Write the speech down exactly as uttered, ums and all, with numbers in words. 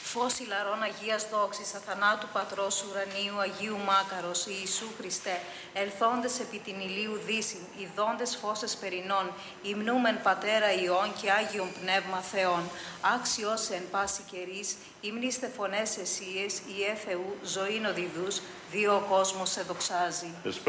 Φως ηλαρών Αγίας δόξης, αθανάτου Πατρός ουρανίου, Αγίου Μάκαρος, Ιησού Χριστέ, ελθόντες επί την ηλίου δύσιν, ιδώντες φώσες περινών, υμνούμεν Πατέρα Υιόν και Άγιον Πνεύμα Θεόν, άξιος εν πάση καιρής, υμνήστε φωνές εσίες, Ιε Θεού, ζωήν οδηδούς, δύο ο κόσμος σε δοξάζει.